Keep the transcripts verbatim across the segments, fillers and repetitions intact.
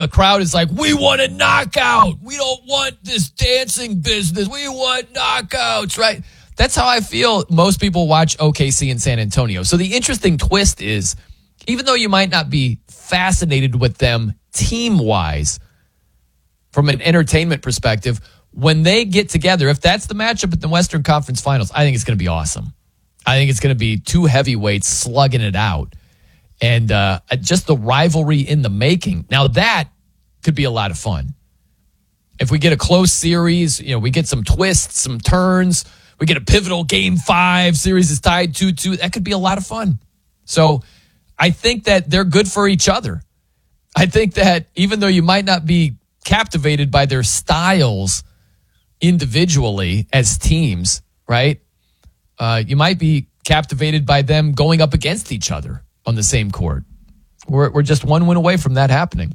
crowd is like, we want a knockout. We don't want this dancing business. We want knockouts, right? That's how I feel most people watch O K C in San Antonio. So the interesting twist is, even though you might not be fascinated with them team-wise, from an entertainment perspective, when they get together, if that's the matchup at the Western Conference Finals, I think it's going to be awesome. I think it's going to be two heavyweights slugging it out. And uh, just the rivalry in the making. Now, that could be a lot of fun. If we get a close series, you know, we get some twists, some turns, we get a pivotal game five, series is tied two two, that could be a lot of fun. So I think that they're good for each other. I think that even though you might not be captivated by their styles individually as teams, right? Uh, you might be captivated by them going up against each other on the same court. We're we're just one win away from that happening.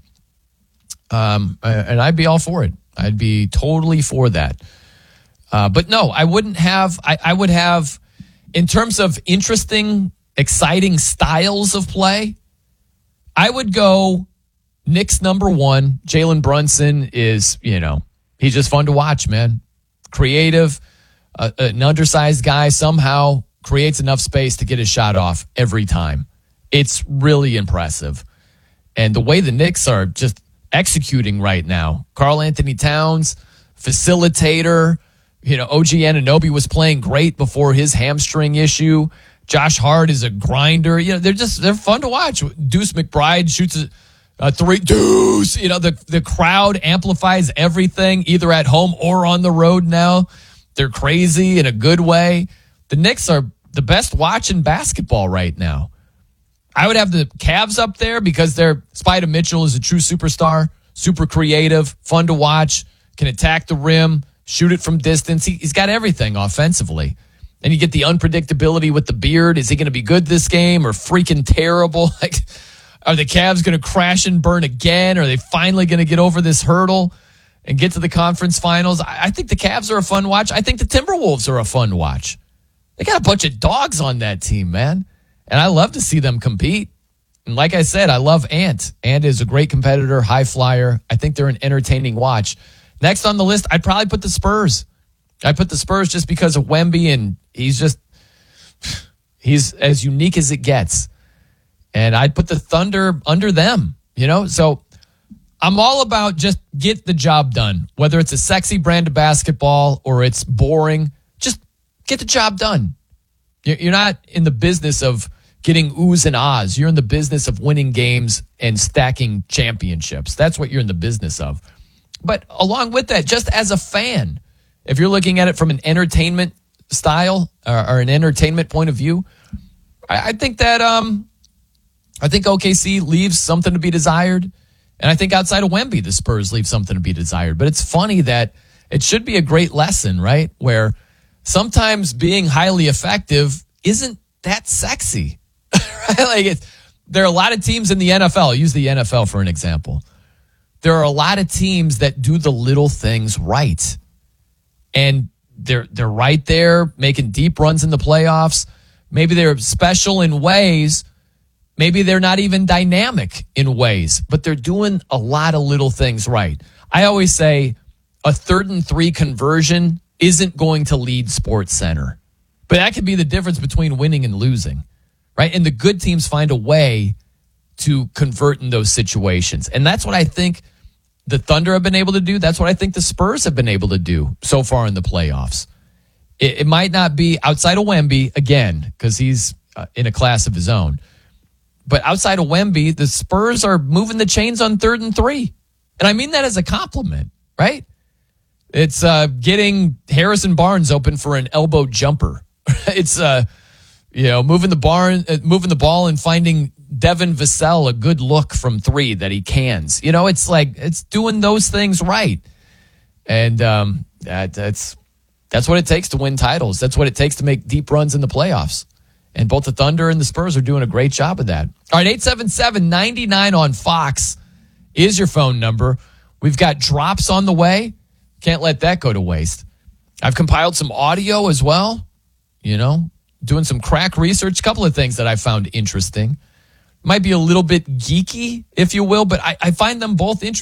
Um, and I'd be all for it. I'd be totally for that. Uh, but no, I wouldn't have, I, I would have, in terms of interesting, exciting styles of play, I would go Knicks number one. Jalen Brunson is, you know, he's just fun to watch, man. Creative, uh, an undersized guy somehow creates enough space to get his shot off every time. It's really impressive. And the way the Knicks are just executing right now, Karl Anthony Towns, facilitator, you know, O G Anunoby was playing great before his hamstring issue. Josh Hart is a grinder. You know, they're just, they're fun to watch. Deuce McBride shoots a, a three, Deuce, you know, the, the crowd amplifies everything, either at home or on the road now. They're crazy in a good way. The Knicks are the best watch in basketball right now. I would have the Cavs up there because they're, Spida Mitchell is a true superstar, super creative, fun to watch, can attack the rim, shoot it from distance. He, he's got everything offensively. And you get the unpredictability with the beard. Is he going to be good this game or freaking terrible? Like, are the Cavs going to crash and burn again? Are they finally going to get over this hurdle and get to the conference finals? I, I think the Cavs are a fun watch. I think the Timberwolves are a fun watch. They got a bunch of dogs on that team, man. And I love to see them compete. And like I said, I love Ant. Ant is a great competitor, high flyer. I think they're an entertaining watch. Next on the list, I'd probably put the Spurs. I put the Spurs just because of Wemby, and he's just, he's as unique as it gets. And I'd put the Thunder under them, you know? So I'm all about just get the job done. Whether it's a sexy brand of basketball or it's boring, just get the job done. You're not in the business of getting oohs and ahs. You're in the business of winning games and stacking championships. That's what you're in the business of. But along with that, just as a fan, if you're looking at it from an entertainment style or, or an entertainment point of view, I, I think that um, I think O K C leaves something to be desired. And I think outside of Wemby, the Spurs leave something to be desired. But it's funny that it should be a great lesson, right? Where sometimes being highly effective isn't that sexy. Right? Like it, there are a lot of teams in the N F L. I'll use the N F L for an example. There are a lot of teams that do the little things right. And they're they're right there making deep runs in the playoffs. Maybe they're special in ways. Maybe they're not even dynamic in ways, but they're doing a lot of little things right. I always say a third and three conversion isn't going to lead Sports Center. But that could be the difference between winning and losing, right? And the good teams find a way to convert in those situations. And that's what I think the Thunder have been able to do. That's what I think the Spurs have been able to do so far in the playoffs. It, it might not be outside of Wemby, again, because he's uh, in a class of his own. But outside of Wemby, the Spurs are moving the chains on third and three. And I mean that as a compliment, right? It's uh, getting Harrison Barnes open for an elbow jumper. It's uh, you know moving the barn, uh, moving the ball, and finding Devin Vassell a good look from three that he cans. You know, it's like it's doing those things right, and um, that, that's that's what it takes to win titles. That's what it takes to make deep runs in the playoffs. And both the Thunder and the Spurs are doing a great job of that. All right, eight seven seven, nine nine on Fox is your phone number. We've got drops on the way. Can't let that go to waste. I've compiled some audio as well, you know, doing some crack research. A couple of things that I found interesting. Might be a little bit geeky, if you will, but I, I find them both interesting.